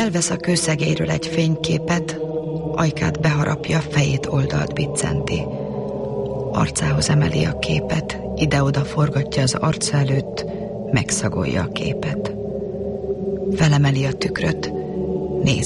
Felvesz a kőszegélyről egy fényképet, ajkát beharapja, fejét oldalt biccenti. Arcához emeli a képet, ide-oda forgatja az arca előtt, megszagolja a képet. Felemeli a tükröt, néz